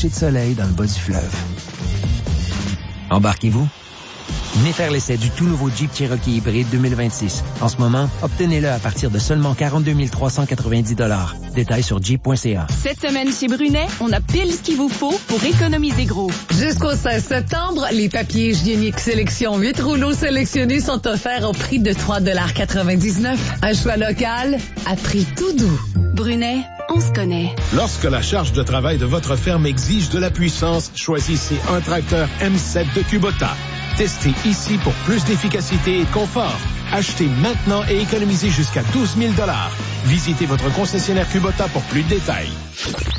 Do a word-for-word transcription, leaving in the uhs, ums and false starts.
coucher de soleil dans le bas du fleuve. Embarquez-vous. Venez faire l'essai du tout nouveau Jeep Cherokee hybride deux mille vingt-six. En ce moment, obtenez-le à partir de seulement quarante-deux mille trois cent quatre-vingt-dix dollars. Détails sur jeep point c a. Cette semaine chez Brunet, on a pile ce qu'il vous faut pour économiser gros. Jusqu'au seize septembre, les papiers hygiéniques sélection huit rouleaux sélectionnés sont offerts au prix de trois dollars quatre-vingt-dix-neuf. Un choix local à prix tout doux. Brunet, on se connaît. Lorsque la charge de travail de votre ferme exige de la puissance, choisissez un tracteur M sept de Kubota. Testez ici pour plus d'efficacité et de confort. Achetez maintenant et économisez jusqu'à douze mille dollars. Visitez votre concessionnaire Kubota pour plus de détails.